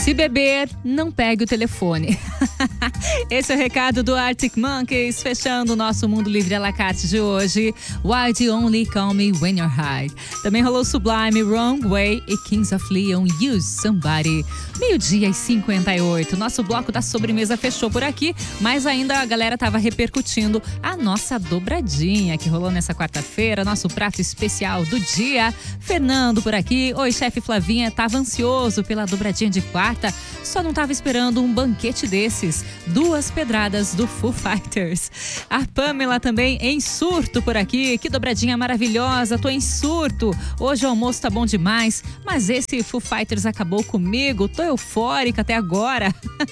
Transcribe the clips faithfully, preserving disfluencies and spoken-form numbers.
Se beber, não pegue o telefone. Esse é o recado do Arctic Monkeys, fechando o nosso Mundo Livre à la carte de hoje. Why do you only call me when you're high? Também rolou Sublime, Wrong Way e Kings of Leon, Use Somebody. Meio-dia e cinquenta e oito. Nosso bloco da sobremesa fechou por aqui, mas ainda a galera tava repercutindo a nossa dobradinha que rolou nessa quarta-feira, nosso prato especial do dia. Fernando por aqui. Oi, chefe Flavinha, tava ansioso pela dobradinha de quarta, só não tava esperando um banquete desses. Duas pedradas do Foo Fighters. A Pamela também em surto por aqui. Que dobradinha maravilhosa, tô em surto. Hoje o almoço tá bom demais, mas esse Foo Fighters acabou comigo. Tô eufórica até agora.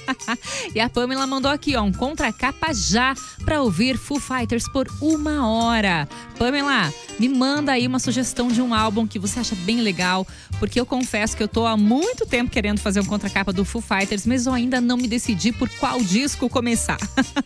E a Pamela mandou aqui, ó, um contracapa já pra ouvir Foo Fighters por uma hora. Pamela, me manda aí uma sugestão de um álbum que você acha bem legal, porque eu confesso que eu tô há muito tempo querendo fazer um contracapa do Foo Fighters, mas eu ainda não me decidi por qual disco começar.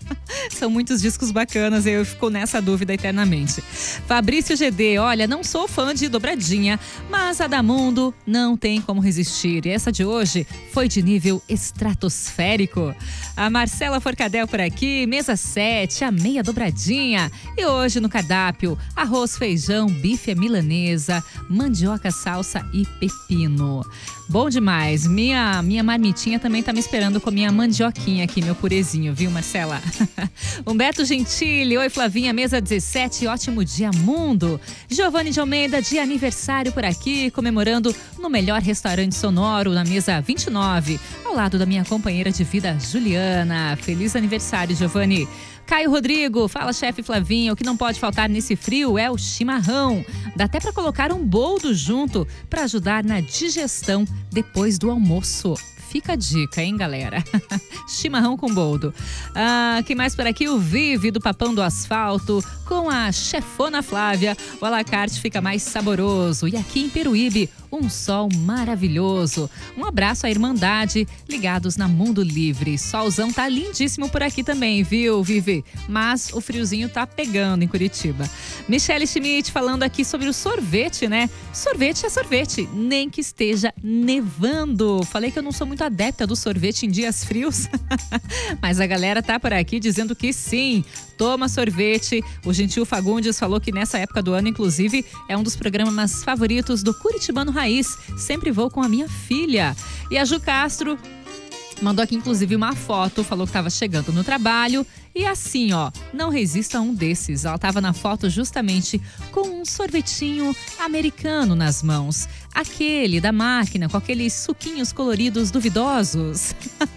São muitos discos bacanas e eu fico nessa dúvida eternamente. Fabrício G D, olha, não sou fã de dobradinha, mas a da Mundo não tem como resistir. E essa de hoje foi de nível estratosférico. A Marcela Forcadell por aqui, mesa sete, a meia dobradinha. E hoje no cardápio, arroz, feijão, bife à milanesa, mandioca, salsa e pepino. Bom demais. Minha, minha marmitinha também tá me esperando com a minha mandioquinha aqui, meu purezinho, viu, Marcela? Humberto Gentili, oi Flavinha, mesa dezessete, ótimo dia mundo. Giovanni de Almeida, de aniversário por aqui, comemorando no melhor restaurante sonoro, na mesa vinte e nove, ao lado da minha companheira de vida, Juliana. Feliz aniversário, Giovanni. Caio Rodrigo, fala chefe Flavinha, o que não pode faltar nesse frio é o chimarrão. Dá até para colocar um boldo junto para ajudar na digestão depois do almoço. Fica a dica, hein, galera? Chimarrão com boldo. Ah, quem mais por aqui? O Vive do Papão do Asfalto, com a chefona Flávia. O à la carte fica mais saboroso. E aqui em Peruíbe, um sol maravilhoso. Um abraço à Irmandade, ligados na Mundo Livre. Solzão tá lindíssimo por aqui também, viu, Vive? Mas o friozinho tá pegando em Curitiba. Michele Schmidt falando aqui sobre o sorvete, né? Sorvete é sorvete, nem que esteja nevando. Falei que eu não sou muito adepta do sorvete em dias frios, mas a galera tá por aqui dizendo que sim, toma sorvete. O Gentil Fagundes falou que nessa época do ano, inclusive, é um dos programas favoritos do Curitibano Raiz. Sempre vou com a minha filha. E a Ju Castro mandou aqui, inclusive, uma foto, falou que estava chegando no trabalho. E assim, ó, não resista a um desses. Ela estava na foto justamente com um sorvetinho americano nas mãos. Aquele da máquina, com aqueles suquinhos coloridos duvidosos.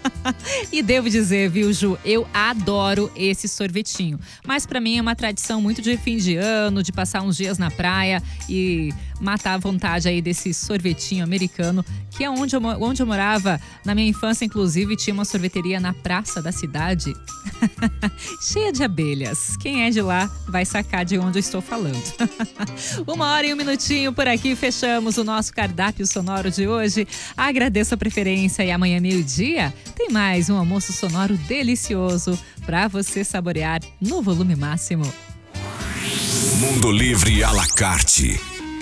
E devo dizer, viu, Ju, eu adoro esse sorvetinho. Mas pra mim é uma tradição muito de fim de ano, de passar uns dias na praia e matar a vontade aí desse sorvetinho americano, que é onde eu, onde eu morava na minha infância, inclusive, tinha uma sorveteria na praça da cidade. Cheia de abelhas. Quem é de lá vai sacar de onde eu estou falando. Uma hora e um minutinho por aqui, fechamos o nosso cardápio sonoro de hoje. Agradeço a preferência e amanhã, meio-dia, tem mais um almoço sonoro delicioso para você saborear no volume máximo. Mundo Livre à la carte.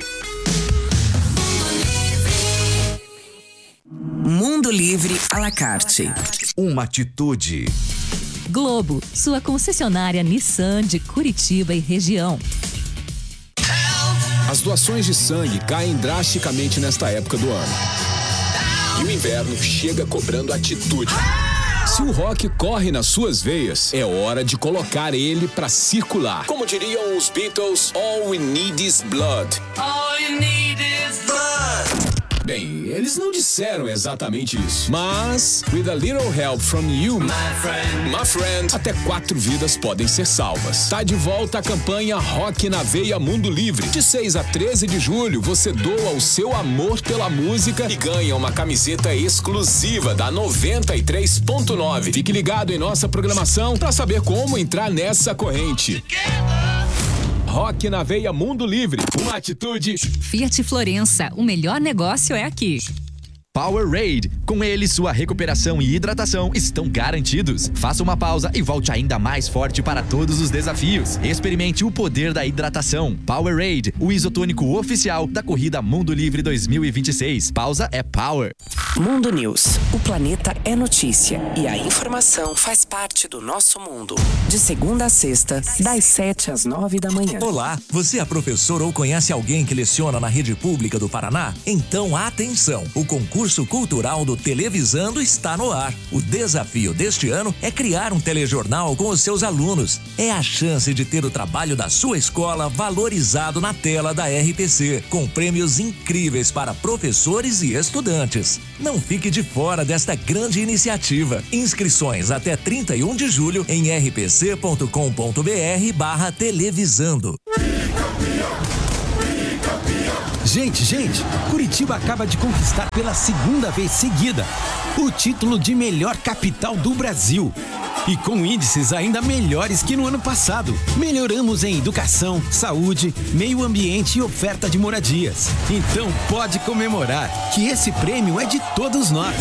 Mundo Livre à la carte. Uma atitude. Globo, sua concessionária Nissan de Curitiba e região. As doações de sangue caem drasticamente nesta época do ano. E o inverno chega cobrando atitude. Se o rock corre nas suas veias, é hora de colocar ele pra circular. Como diriam os Beatles, all we need is blood. All you need is blood. Bem, eles não disseram exatamente isso. Mas, with a little help from you, my friend, my friend, até quatro vidas podem ser salvas. Tá de volta a campanha Rock na Veia Mundo Livre. De seis a treze de julho, você doa o seu amor pela música e ganha uma camiseta exclusiva da noventa e três ponto nove. Fique ligado em nossa programação para saber como entrar nessa corrente. Rock na Veia Mundo Livre, uma atitude. Fiat Florença, o melhor negócio é aqui. Powerade. Com ele, sua recuperação e hidratação estão garantidos. Faça uma pausa e volte ainda mais forte para todos os desafios. Experimente o poder da hidratação. Powerade, o isotônico oficial da corrida Mundo Livre dois mil e vinte e seis. Pausa é power. Mundo News. O planeta é notícia e a informação faz parte do nosso mundo. De segunda a sexta, das sete às nove da manhã. Olá, você é professor ou conhece alguém que leciona na rede pública do Paraná? Então atenção, o concurso cultural do Televisando está no ar. O desafio deste ano é criar um telejornal com os seus alunos. É a chance de ter o trabalho da sua escola valorizado na tela da R P C, com prêmios incríveis para professores e estudantes. Não fique de fora desta grande iniciativa. Inscrições até trinta e um de julho em r p c ponto com ponto b r barra televisando. Gente, gente, Curitiba acaba de conquistar pela segunda vez seguida o título de melhor capital do Brasil. E com índices ainda melhores que no ano passado. Melhoramos em educação, saúde, meio ambiente e oferta de moradias. Então pode comemorar que esse prêmio é de todos nós.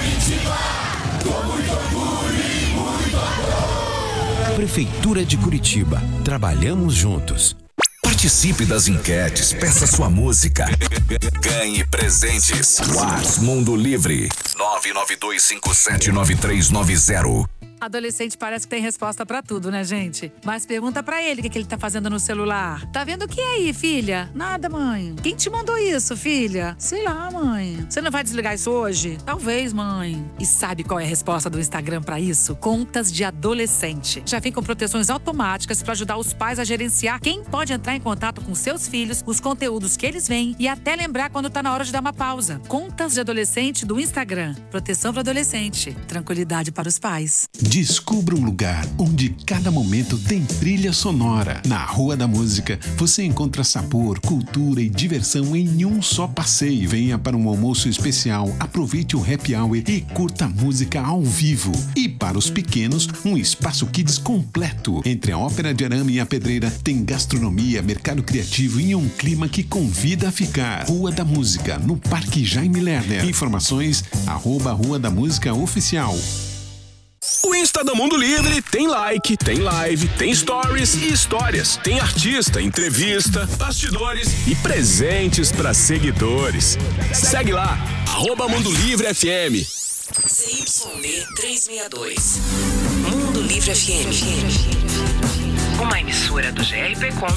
Prefeitura de Curitiba. Trabalhamos juntos. Participe das enquetes, peça sua música, ganhe presentes. WhatsApp Mundo Livre nove nove dois cinco sete nove três nove zero. Adolescente parece que tem resposta pra tudo, né, gente? Mas pergunta pra ele o que, que ele tá fazendo no celular. Tá vendo o que aí, filha? Nada, mãe. Quem te mandou isso, filha? Sei lá, mãe. Você não vai desligar isso hoje? Talvez, mãe. E sabe qual é a resposta do Instagram pra isso? Contas de adolescente. Já vem com proteções automáticas pra ajudar os pais a gerenciar quem pode entrar em contato com seus filhos, os conteúdos que eles veem e até lembrar quando tá na hora de dar uma pausa. Contas de adolescente do Instagram. Proteção pra adolescente. Tranquilidade para os pais. Descubra um lugar onde cada momento tem trilha sonora. Na Rua da Música, você encontra sabor, cultura e diversão em um só passeio. Venha para um almoço especial, aproveite o happy hour e curta música ao vivo. E para os pequenos, um espaço kids completo. Entre a Ópera de Arame e a Pedreira, tem gastronomia, mercado criativo e um clima que convida a ficar. Rua da Música, no Parque Jaime Lerner. Informações, arroba Rua da Música Oficial. O Insta do Mundo Livre tem like, tem live, tem stories e histórias. Tem artista, entrevista, bastidores e presentes para seguidores. Segue lá, arroba Mundo Livre F M. C Y D trezentos e sessenta e dois. Mundo Livre F M. Uma emissora do G R P com